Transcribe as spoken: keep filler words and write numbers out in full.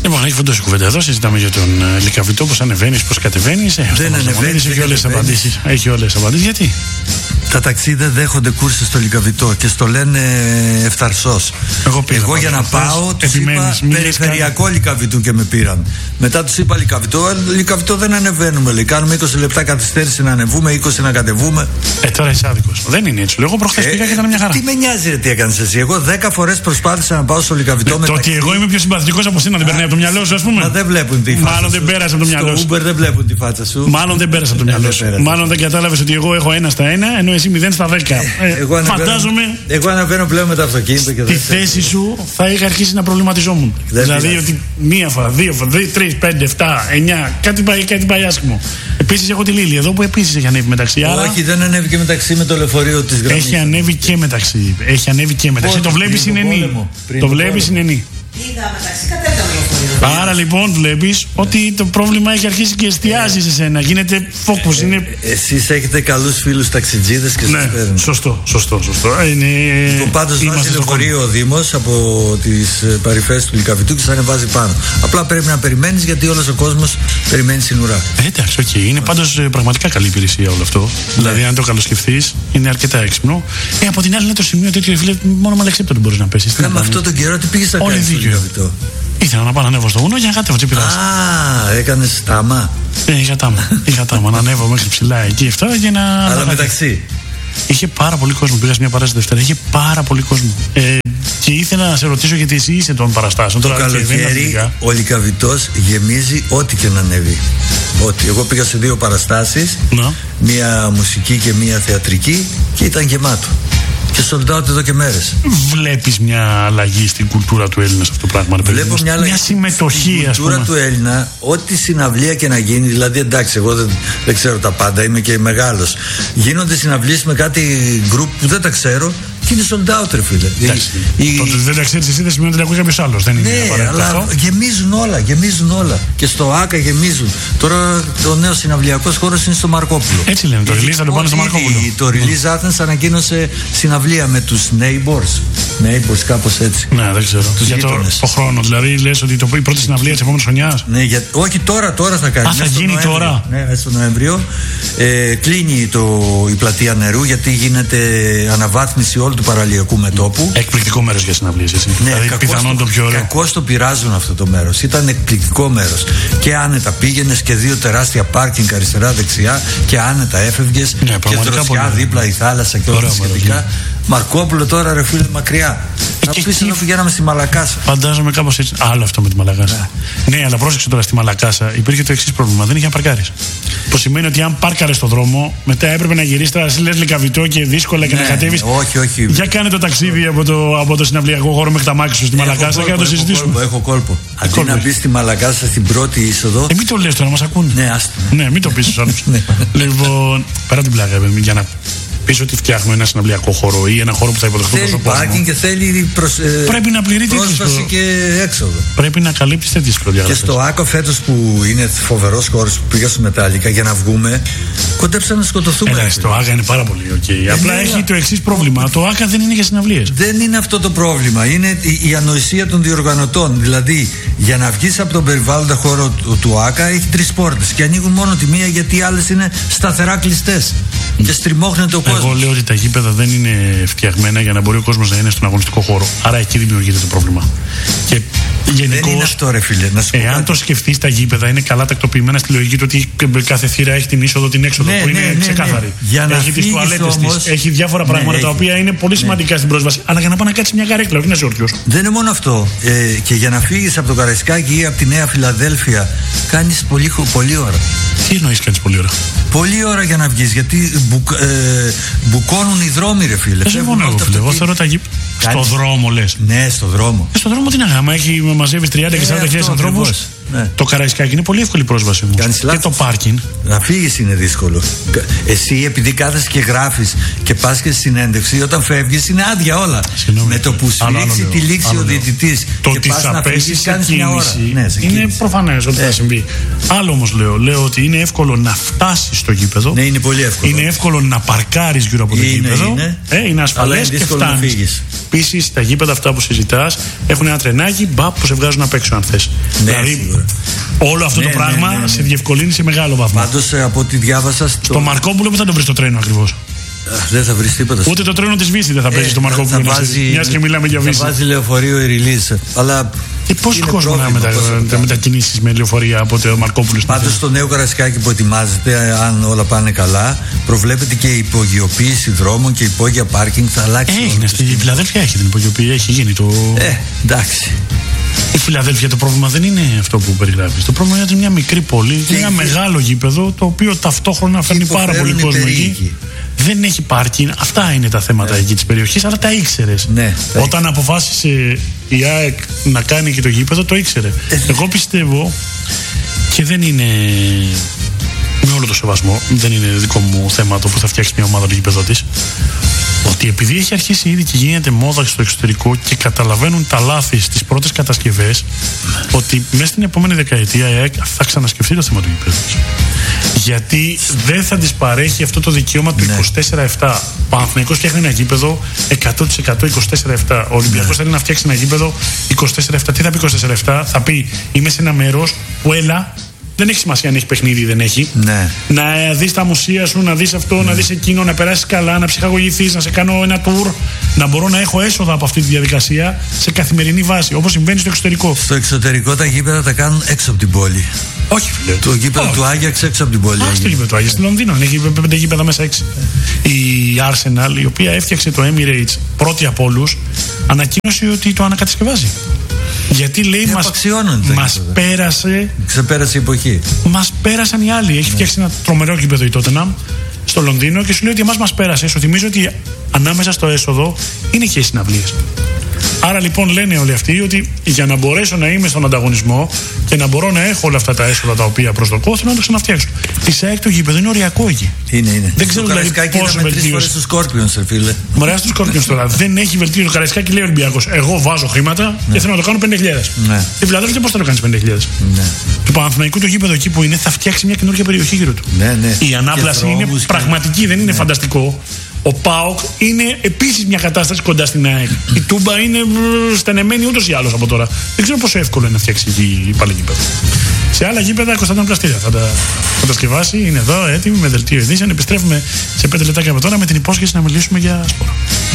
Λοιπόν, έχει φαντώσει κουβέντα εδώ. Συζητάμε για τον uh, Λικαβητό, πώς ανεβαίνεις, πώς κατεβαίνεις. Ε, δεν ανεβαίνεις. Έχει όλες τις απαντήσεις. Έχει όλες τις απαντήσεις. Γιατί? Τα ταξίδια δέχονται κούρσεις στο Λικαβητό και στο λένε Ευθαρσός. Εγώ, πήγα, Εγώ για να πάω τους είπα περιφερειακό Λικαβητού και με πήραν. Μετά τους είπα Λικαβητό, Λικαβητό δεν ανεβαίνουμε. Λέει. Κάνουμε είκοσι λεπτά καθυστέρηση να ανεβούμε, είκοσι να κατεβούμε. Ε, τώρα είσαι άδικος. Δεν είναι έτσι. Εγώ προχθές ε, πήγα και ήταν μια χαρά. Τι με νοιάζει, ρε, τι έκανες εσύ? Εγώ δέκα φορές προσπάθησα να πάω στο Λικαβητό ε, με. Το ότι εγώ είμαι πιο συμπαθητικός από εσένα δεν περνάει από το μυαλό σου, ας πούμε. Μα δεν βλέπουν τη φάτσα. Μάλλον δεν πέρασε από το μυαλό σου. Στο Uber δεν βλέπουν τη φάτσα σου. Μάλλον δεν πέρασε από το μυαλό σου. Μάλλον δεν κατάλαβες ότι εγώ έχω ένα στα ένα ενώ εσύ μηδέν στα δέκα. Εγώ φαντάζομαι. Εγώ αναβαίνω πλέον με το αυτοκίνητο και δεν. Στη θέση σου θα είχα αρχίσει να προβληματιζόμουν. Δηλαδή ότι μία φορά, δύο φορά, τρεις, πέντε, εφτά, εννιά, κάτι πάει, κάτι πάει άσχημο. Επίσης έχω τη Λίλη εδώ που επίσης έχει ανέβει μεταξύ. Όχι, δεν ανέβηκε μεταξύ με το λεωφορείο της γραμμής. Έχει ανέβει και μεταξύ. Έχει ανέβει και μεταξύ. Το βλέπεις είναι νη. Το βλέπεις είναι νη. Άρα λοιπόν βλέπεις ότι το πρόβλημα έχει αρχίσει και εστιάζει σε σένα. Γίνεται focus. Είναι... Εσείς έχετε καλούς φίλους ταξιτζίδες και ναι, σας παίρνουν. Σωστό, σωστό, σωστό. Είναι... Λοιπόν, πάντως βάζει λεωφορείο ο Δήμος από τις παρυφές του Λικαβητού και σας ανεβάζει πάνω. Απλά πρέπει να περιμένεις γιατί όλος ο κόσμος περιμένει στην ουρά. Ε, εντάξει, οκ. Okay. Είναι πάντως πραγματικά καλή υπηρεσία όλο αυτό. Ναι. Δηλαδή, αν το καλοσκεφτείς, είναι αρκετά έξυπνο. Ε, από την άλλη, είναι το σημείο τέτοιο φίλε, μόνο μαλαξίπτωτο μπορεί να πέσει. Κάμε αυτό τον καιρό, τι πήγες να κάνεις στο Λικαβητό? Ήθελα να πάω να ανέβω στο βουνό για να κατέβω. Τι πειράζει. Α, έκανες τάμα. Ε, είχα τάμα. Είχα τάμα να ανέβω μέχρι ψηλά εκεί αυτά για να. Αλλά μεταξύ. Είχε πάρα πολύ κόσμο. Πήγα σε μια παράσταση Δευτέρα. Είχε πάρα πολύ κόσμο. Ε, και ήθελα να σε ρωτήσω γιατί εσύ είσαι των παραστάσεων. Το καλοκαίρι ο Λικαβητός γεμίζει ό,τι και να ανέβει. Ό,τι. Εγώ πήγα σε δύο παραστάσεις. Να. Μία μουσική και μία θεατρική και ήταν γεμάτο. Και sold out εδώ και μέρες. Βλέπεις μια αλλαγή στην κουλτούρα του Έλληνα σε αυτό το πράγμα? Βλέπω μια αλλαγή μια συμμετοχή, στην κουλτούρα του Έλληνα. Ό,τι συναυλία και να γίνει. Δηλαδή, εντάξει, εγώ δεν, δεν ξέρω τα πάντα, είμαι και μεγάλος. Γίνονται συναυλίες με κάτι γκρουπ που δεν τα ξέρω και είναι sold out, ρε φίλε. Εντάξει. Η... Το ότι δεν τα ξέρεις εσύ δεν σημαίνει ότι τα ακούει κάποιος άλλος. Δεν είναι ναι, αλλά αυτό. Γεμίζουν όλα, γεμίζουν όλα. Και στο ΆΚΑ γεμίζουν. Τώρα ο νέος συναυλιακός χώρος είναι στο Μαρκόπουλο. Έτσι λένε, το release θα το πάνε στο Μαρκόπουλο. Το release Athens ανακοίνωσε συναυλία με τους neighbors. Neighbors, κάπως έτσι. Ναι, δεν ξέρω. Τους για το, το χρόνο, δηλαδή λες ότι το, η πρώτη συναυλία της επόμενης χρονιάς. Ναι, για, όχι τώρα, τώρα θα κάνει. Α, θα γίνει Νοέμβριο. τώρα. Ναι, στο Νοέμβριο. Ε, κλείνει το, η πλατεία νερού γιατί γίνεται αναβάθμιση όλου του παραλιακού μετώπου. Εκπληκτικό μέρος για συναυλίες, έτσι. Ναι, δηλαδή πιθανόν το πιο ωραίο. Κακώς το πειράζουν αυτό το μέρος. Ήταν εκπληκτικό μέρος. Και άνετα πήγαινες και δύο τεράστια πάρκινγκ αριστερά-δεξιά και άνετα έφευγες. Ναι, και δροσιά δίπλα η θάλασσα και όλα τα σχετικά. Μαρκόπουλο τώρα, ρε φίλε, μακριά. Να και πεις να πηγαίναμε στη Μαλακάσα. Φαντάζομαι κάπως έτσι. Άλλο αυτό με τη Μαλακάσα. Ναι, ναι, αλλά πρόσεξε τώρα, στη Μαλακάσα υπήρχε το εξής πρόβλημα. Δεν είχε να παρκάρεις. Που σημαίνει ότι αν πάρκαρες στον δρόμο, μετά έπρεπε να γυρίσεις τώρα, λες Λικαβητό και δύσκολα και ναι, να κατέβεις. Όχι, όχι. Για κάνε το ταξίδι από το, από το συναυλιακό χώρο μέχρι τα μάξι σου στη Μαλακάσα και να το συζητήσουμε. Κόλπο, έχω κόλπο. Αντί να μπει στη Μαλακάσα στην πρώτη είσοδο. Ε, μην το λες τώρα, μας ακούνε. Ναι, άστο. Ναι, μην το πεις στους άλλους. Λοιπόν, πέρα την πλάκα, για να πεις ότι φτιάχνουμε ένα συναυλιακό χώρο ή ένα χώρο που θα υποδεχτούν τόσο κόσμο. Θέλει και θέλει προς, ε, πρέπει να πληρεί πρόσβαση και έξοδο. Πρέπει να καλύψει τέτοιες προδιαγραφές. Και στο ΆΚΟ φέτος που είναι φοβερός χώρος που πήγα στο Μετάλλικα για να βγούμε, κοντέψαμε να σκοτωθούμε. Έλα, στο ΆΚΑ είναι πάρα πολύ οκ. Okay. Απλά είναι... έχει το εξής πρόβλημα. Το ΆΚΑ δεν είναι για συναυλίες. Δεν είναι αυτό το πρόβλημα. Είναι η, η ανοησία των διοργανωτών. Δηλαδή, για να βγεις από τον περιβάλλοντα χώρο του, του ΆΚΑ έχει τρεις πόρτες και ανοίγουν μόνο τη μία γιατί οι άλλες είναι σταθερά κλειστές. Mm. Και στριμώχνεται ο κόσμος. Εγώ λέω ότι τα γήπεδα δεν είναι φτιαγμένα για να μπορεί ο κόσμος να είναι στον αγωνιστικό χώρο. Άρα εκεί δημιουργείται το πρόβλημα. Και γενικώς, δεν είναι αυτό, ρε φίλε. Να σου πω εάν κάτι. το σκεφτείς, τα γήπεδα είναι καλά τακτοποιημένα στη λογική του ότι κάθε θύρα έχει την είσοδο, την έξοδο ναι, που είναι ναι, ναι, ξεκάθαρη. Ναι. Έχει τις τουαλέτες όμως... της, έχει διάφορα ναι, πράγματα έχει. τα οποία είναι πολύ σημαντικά ναι. στην πρόσβαση. Αλλά για να πάει να κάτσει μια καρέκλα, όχι να είσαι όρθιος. Δεν είναι μόνο αυτό. Ε, και για να φύγεις από το Καραϊσκάκι ή από τη Νέα Φιλαδέλφια, κάνεις πολύ, πολύ ώρα. Τι εννοείς κάνεις πολύ ώρα? Πολύ ώρα για να βγεις, γιατί μπουκ, ε, μπουκώνουν οι δρόμοι, ρε φίλε. Δεν συμφωνώ εγώ, φίλε. Εγώ θεωρώ τα γήπεδα. Στο δρόμο λες? Ναι, στο δρόμο. Ε, στο δρόμο τι να γάμα, έχει μαζεύει τριάντα και σαράντα χιλιάδες ανθρώπους. Ναι. Το Καραϊσκάκι είναι πολύ εύκολη πρόσβαση όμως. Και το πάρκινγκ. Να φύγεις είναι δύσκολο. Εσύ επειδή κάθεσαι και γράφεις και πας και στη συνέντευξη, όταν φεύγεις είναι άδεια όλα. Συγνώμη. Με το που σφίξει τη λήξη ο διαιτητής και πας να φύγεις κάνεις μια ώρα. Ναι, είναι προφανές ότι ε. θα συμβεί. Άλλο όμως λέω, λέω ότι είναι εύκολο να φτάσεις στο γήπεδο. Ναι, είναι πολύ εύκολο. Είναι εύκολο να παρκάρεις γύρω από το είναι, γήπεδο. Είναι, ε, είναι ασφαλές και φτάνεις. Επίσης, τα γήπεδα αυτά που συζητάς έχουν ένα τρενάκι μπαπ που σε βγάζουν απ' έξω, αν θες. Ναι, δηλαδή, σίγουρα. όλο αυτό ναι, το πράγμα ναι, ναι, ναι. σε διευκολύνει σε μεγάλο βαθμό. Πάντως, από ό,τι διάβασα. Στο, στο Μαρκόπουλο που θα το βρεις το τρένο ακριβώς. Δεν θα βρει τίποτα. Ούτε το τρένο της Βύση δεν θα παίζει ε, στο Μαρκόπουλο. Μιας και μιλάμε για Βύση. Θα βάζει λεωφορείο η Ριλής. Αλλά. Και πόσο κόσμο να μετα... μετακινήσεις με λεωφορεία από το Μαρκόπουλο? Πάντως στο νέο Καραϊσκάκι που ετοιμάζεται, αν όλα πάνε καλά, προβλέπεται και η υπογειοποίηση δρόμων και υπόγεια πάρκινγκ θα αλλάξει. Έγινε. Στη Φιλαδέλφια έχει την υπογειοποίηση, έχει γίνει το. Ε, εντάξει. Η Φιλαδέλφια το πρόβλημα δεν είναι αυτό που περιγράφεις. Το πρόβλημα είναι μια μικρή πόλη, και ένα και... μεγάλο γήπεδο το οποίο ταυτόχνα φέρνει πάρα πολύ κόσμο εκεί. Δεν έχει πάρκινγκ. Αυτά είναι τα θέματα ναι. εκεί της περιοχής, αλλά τα ήξερες. Ναι, τα Όταν ήξερε. αποφάσισε η ΑΕΚ να κάνει και το γήπεδο, το ήξερε. Εγώ πιστεύω, και δεν είναι, με όλο το σεβασμό, δεν είναι δικό μου θέμα το που θα φτιάξει μια ομάδα το γήπεδο της, ότι επειδή έχει αρχίσει ήδη και γίνεται μόδα στο εξωτερικό και καταλαβαίνουν τα λάθη στις πρώτες κατασκευές, ότι μέσα στην επόμενη δεκαετία η ΑΕΚ θα ξανασκεφτεί το θέμα του γήπεδου. Γιατί δεν θα της παρέχει αυτό το δικαίωμα του ναι. είκοσι τέσσερα επτά. Ο Παναθηναϊκός φτιάχνει ένα γήπεδο εκατό τοις εκατό είκοσι τέσσερα επτά. Ο Ολυμπιακός ναι. θέλει να φτιάξει ένα γήπεδο είκοσι τέσσερα επτά. Τι θα πει είκοσι τέσσερα επτά? Θα πει είμαι σε ένα μέρος που έλα. Δεν έχει σημασία αν έχει παιχνίδι ή δεν έχει. Ναι. Να δεις τα μουσεία σου, να δεις αυτό, ναι. να δεις εκείνο, να περάσεις καλά, να ψυχαγωγηθείς, να σε κάνω ένα tour. Να μπορώ να έχω έσοδα από αυτή τη διαδικασία σε καθημερινή βάση, όπως συμβαίνει στο εξωτερικό. Στο εξωτερικό τα γήπεδα τα κάνουν έξω από την πόλη. Όχι, φίλε. Το γήπεδο του Άγιαξ έξω από την πόλη. Α, το γήπεδο του Άγιαξ. Στη Λονδίνο έχει πέντε γήπεδα μέσα έξι. Η Arsenal, η οποία έφτιαξε το Emirates πρώτη από όλους, ανακοίνωσε ότι το ανακατασκευάζει. Γιατί λέει μας, μας πέρασε. Ξεπέρασε η εποχή. Μας πέρασαν οι άλλοι. Έχει φτιάξει ένα τρομερό γήπεδο η Tottenham στο Λονδίνο και σου λέει ότι εμάς μας πέρασε. Σου θυμίζω ότι ανάμεσα στο έσοδο είναι και οι συναυλίες. Άρα λοιπόν λένε όλοι αυτοί ότι για να μπορέσω να είμαι στον ανταγωνισμό και να μπορώ να έχω όλα αυτά τα έσοδα τα οποία προσδοκώ, θέλω να το ξαναφτιάξω. Τη ΑΕΚ το γήπεδο είναι οριακό εκεί. Είναι, είναι. Δεν ξέρω δηλαδή πόσο βελτίωση. Στο Scorpions, φίλε. Μωρέα στο Scorpions τώρα. Δεν έχει βελτίωση. Το Καραϊσκάκι λέει ο Ολυμπιακός. Εγώ βάζω χρήματα ναι. και θέλω να το κάνω πέντε χιλιάδες. Ναι. Τη Φιλαδέλφια πώς θα το κάνει πέντε χιλιάδες. Ναι. Του Παναθηναϊκού το γήπεδο εκεί που είναι θα φτιάξει μια καινούργια περιοχή γύρω του. Ναι, ναι. Η ανάπλαση είναι και... πραγματική, δεν είναι ναι. φανταστικό. Ο ΠΑΟΚ είναι επίσης μια κατάσταση κοντά στην ΑΕΚ. Η Τούμπα είναι στενεμένη ούτως ή άλλως από τώρα. Δεν ξέρω πόσο εύκολο είναι να φτιάξει εκεί πάλι γήπεδο. Σε άλλα γήπεδα Κωνσταντίνο Πλαστήρια θα τα κατασκευάσει. Είναι εδώ έτοιμοι με δελτίο ειδήσεων. Επιστρέφουμε σε πέντε λεπτάκια από τώρα με την υπόσχεση να μιλήσουμε για σπορ.